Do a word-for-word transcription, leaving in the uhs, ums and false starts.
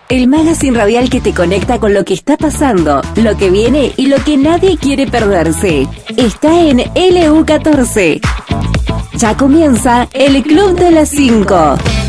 el magazine radial que te conecta con lo que está pasando, lo que viene y lo que nadie quiere perderse. Está en L U catorce. Ya comienza el Club de las cinco.